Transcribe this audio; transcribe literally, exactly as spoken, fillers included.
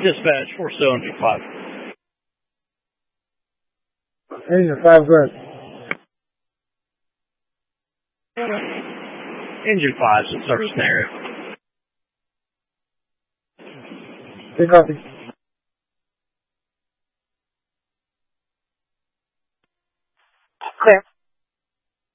Dispatch, four still, engine five. Engine five, go ahead. Engine five, so start scenario. Take copy. Clear.